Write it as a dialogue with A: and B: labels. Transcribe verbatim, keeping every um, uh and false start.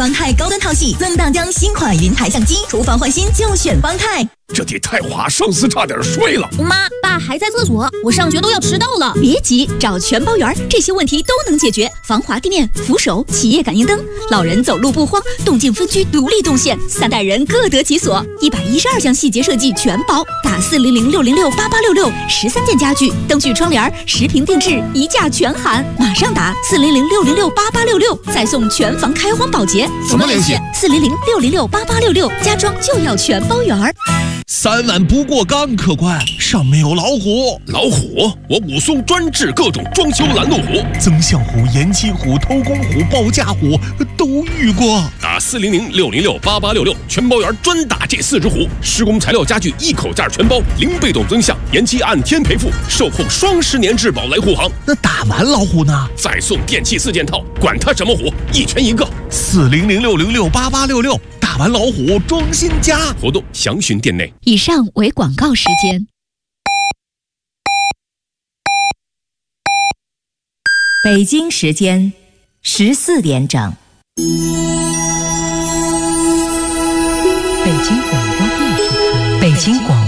A: 方太高端套系，尊大疆新款云台相机，厨房换新就选方太。
B: 这得太华上司差点睡了。
C: 妈，爸还在厕所，我上学都要迟到了。
D: 别急，找全包园，这些问题都能解决。防滑地面、扶手、企业感应灯，老人走路不慌，动静分区独立动线，三代人各得其所。一百一十二项细节设计全包，打四零零六零六八八六六，十三件家具、灯具、窗帘，十平定制，一价全含。马上打四零零六零六八八六六，再送全房开荒保洁。
E: 怎么联系？
D: 四零零六零六八八六六，家装就要全包园。
E: 三碗不过岗，客官上面有老虎。
B: 老虎？我武松专治各种装修拦路虎，
E: 增象虎、延期虎、偷工虎、报价虎都遇过。
B: 打四零零六零六八八六六，全包园专打这四只虎。施工材料家具一口价全包，零被动增项，延期按天赔付，售后双十年质保来护航。
E: 那打完老虎呢？
B: 再送电器四件套，管它什么虎，一拳一个。
E: 四零零六零六八八六六，打完老虎装新家。
B: 活动详询店内。
D: 以上为广告时间。
F: 北京时间十四点整。
G: 北京广播电视台，
F: 北京广